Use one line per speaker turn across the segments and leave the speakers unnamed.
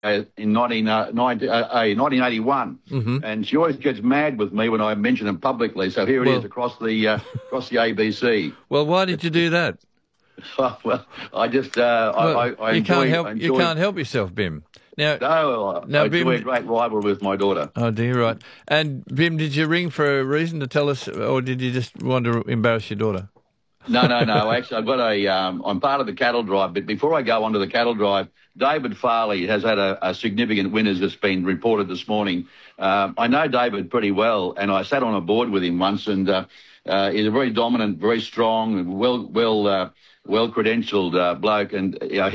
in 1981, and she always gets mad with me when I mention it publicly. So here it is across the ABC.
Well, why did you do that?
Well, I just I enjoy.
You can't help yourself, Bim. Now,
I enjoy a great rivalry with my daughter.
Oh dear, right. And Bim, did you ring for a reason to tell us, or did you just want to embarrass your daughter?
No. Actually, I've got I'm part of the cattle drive, but before I go on to the cattle drive, David Farley has had a significant win, as it's been reported this morning. I know David pretty well, and I sat on a board with him once, and he's a very dominant, very strong, well credentialed bloke. And this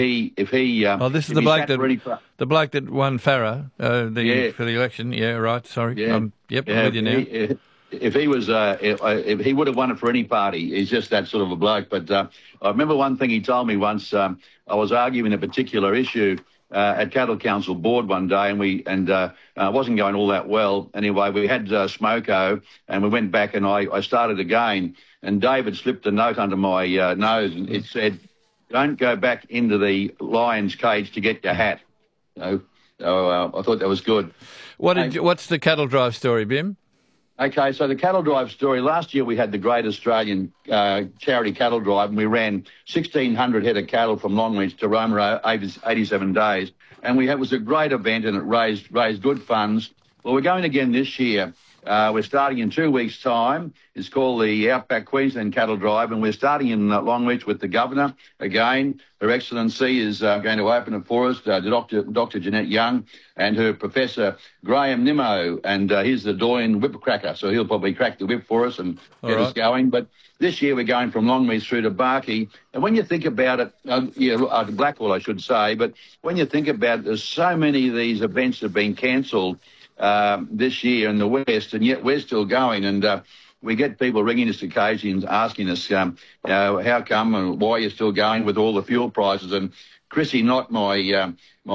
is the
bloke that won Farah for the election. Yeah, right. Sorry.
Yeah.
I'm with you now.
If he was, if he would have won it for any party, he's just that sort of a bloke. But I remember one thing he told me once. I was arguing a particular issue at Cattle Council board one day, and it wasn't going all that well. Anyway, we had Smoko, and we went back, and I started again. And David slipped a note under my nose, and it said, "Don't go back into the lion's cage to get your hat." So I thought that was good.
What's the cattle drive story, Bim?
Okay, so the cattle drive story. Last year we had the Great Australian Charity Cattle Drive, and we ran 1,600 head of cattle from Longreach to Roma 87 days. And it was a great event, and it raised good funds. Well, we're going again this year. We're starting in 2 weeks' time. It's called the Outback Queensland Cattle Drive, and we're starting in Longreach with the Governor again. Her Excellency is going to open it for us, Dr. Jeanette Young, and her Professor Graham Nimmo, and he's the Doyen whip cracker, so he'll probably crack the whip for us and get us going. But this year we're going from Longreach through to Barkey, and when you think about it, Blackwell I should say, but when you think about it, there's so many of these events have been cancelled this year in the West, and yet we're still going, and we get people ringing us occasionally asking us, how come and why you're still going with all the fuel prices. And Chrissy Knott, my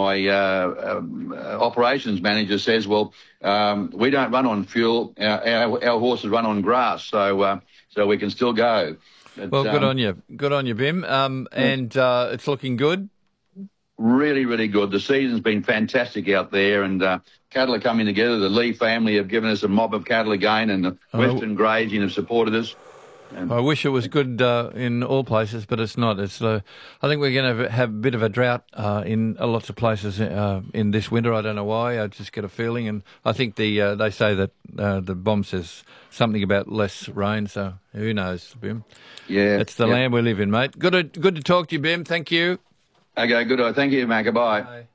operations manager, says, well, we don't run on fuel, our horses run on grass, so we can still go. But,
well, good on you, Bim, and it's looking good.
Really, really good. The season's been fantastic out there, and cattle are coming together. The Lee family have given us a mob of cattle again, and the Western Grazing have supported us.
I wish it was good in all places, but it's not. I think we're going to have a bit of a drought in lots of places in this winter. I don't know why. I just get a feeling, and I think they say that the bomb says something about less rain. So who knows, Bim?
Yeah,
it's the land we live in, mate. Good to talk to you, Bim. Thank you.
Okay, good. Thank you, Mac. Bye.